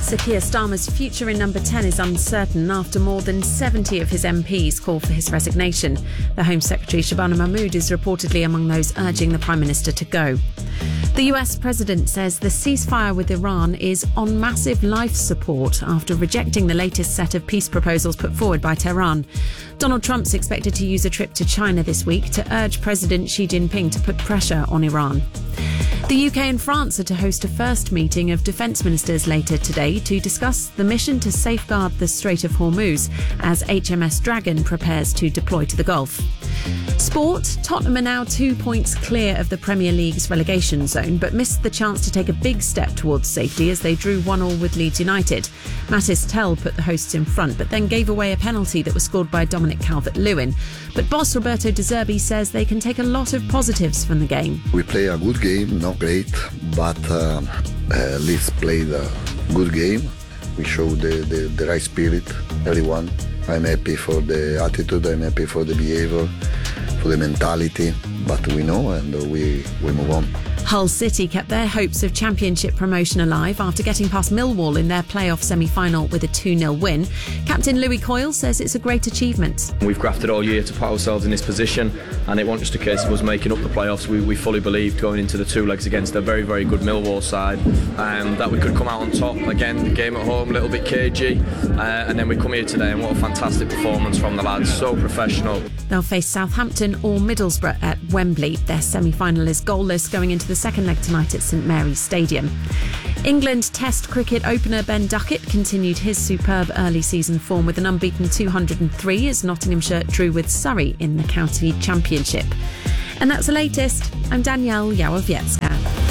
Sir Keir Starmer's future in number 10 is uncertain after more than 70 of his MPs call for his resignation. The Home Secretary Shabana Mahmood is reportedly among those urging the Prime Minister to go. The US President says the ceasefire with Iran is on massive life support after rejecting the latest set of peace proposals put forward by Tehran. Donald Trump's expected to use a trip to China this week to urge President Xi Jinping to put pressure on Iran. The UK and France are to host a first meeting of defence ministers later today to discuss the mission to safeguard the Strait of Hormuz as HMS Dragon prepares to deploy to the Gulf. Sport, Tottenham are now 2 points clear of the Premier League's relegation zone, but missed the chance to take a big step towards safety as they drew 1-1 with Leeds United. Mattis Tell put the hosts in front, but then gave away a penalty that was scored by Dominic Calvert-Lewin. But boss Roberto De Zerbi says they can take a lot of positives from the game. We play a good game, not great, but Leeds played a good game. We showed the right spirit, everyone. I'm happy for the attitude, I'm happy for the behavior, for the mentality, but we know and we move on. Hull City kept their hopes of championship promotion alive after getting past Millwall in their playoff semi-final with a 2-0 win. Captain Louis Coyle says it's a great achievement. We've grafted all year to put ourselves in this position, and it wasn't just a case of us making up the playoffs. We fully believed going into the two legs against a very, very good Millwall side that we could come out on top. Again, the game at home, a little bit cagey, and then we come here today and what a fantastic performance from the lads, so professional. They'll face Southampton or Middlesbrough at Wembley. Their semi-final is goalless going into the second leg tonight at St Mary's Stadium. England Test cricket opener Ben Duckett continued his superb early season form with an unbeaten 203 as Nottinghamshire drew with Surrey in the County Championship. And that's the latest. I'm Danielle Yawowiecka.